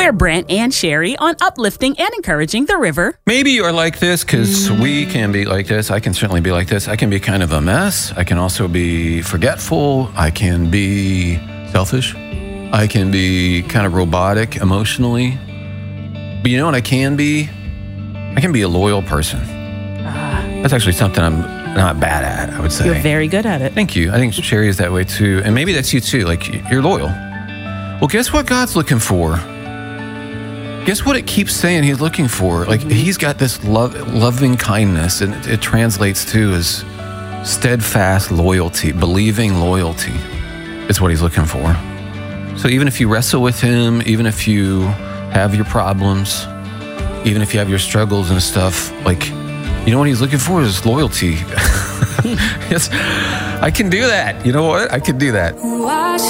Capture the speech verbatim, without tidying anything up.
Share Brent and Sherry on uplifting and encouraging the river. Maybe you're like this because we can be like this. I can certainly be like this. I can be kind of a mess. I can also be forgetful. I can be selfish. I can be kind of robotic emotionally. But you know what I can be? I can be a loyal person. Ah. That's actually something I'm not bad at, I would say. You're very good at it. Thank you. I think Sherry is that way too. And maybe that's you too. Like, you're loyal. Well, guess what God's looking for? Guess what it keeps saying he's looking for? Like, mm-hmm. he's got this love, loving kindness, and it, it translates to as steadfast loyalty, believing loyalty is what he's looking for. So even if you wrestle with him, even if you have your problems, even if you have your struggles and stuff, like, you know what he's looking for is loyalty. Yes, I can do that. You know what? I can do that.